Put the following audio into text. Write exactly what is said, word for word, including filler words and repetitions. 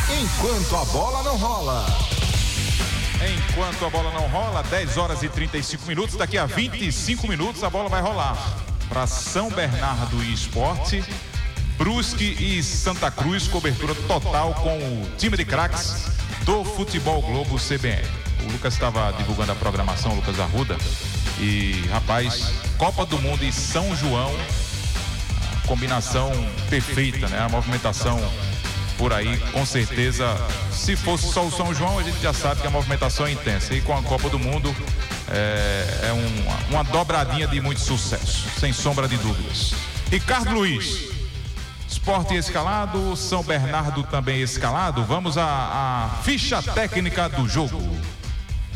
Enquanto a bola não rola. Enquanto a bola não rola, dez horas e trinta e cinco minutos. Daqui a vinte e cinco minutos a bola vai rolar para São Bernardo e Esporte, Brusque e Santa Cruz. Cobertura total com o time de craques do Futebol Globo C B N. O Lucas estava divulgando a programação, Lucas Arruda. E, rapaz, Copa do Mundo e São João, combinação perfeita, né? A movimentação por aí, com certeza, se fosse só o São João, a gente já sabe que a movimentação é intensa. E com a Copa do Mundo, é, é um, uma dobradinha de muito sucesso, sem sombra de dúvidas. Ricardo Luiz, Sport escalado, São Bernardo também escalado. Vamos à, à ficha técnica do jogo.